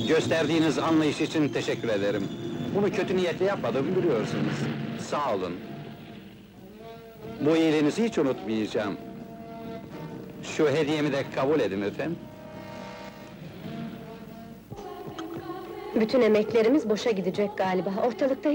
Gösterdiğiniz anlayış için teşekkür ederim. Bunu kötü niyetle yapmadım, biliyorsunuz. Sağ olun. Bu iyiliğinizi hiç unutmayacağım. Şu hediyemi de kabul edin efendim. Bütün emeklerimiz boşa gidecek galiba. Ortalıkta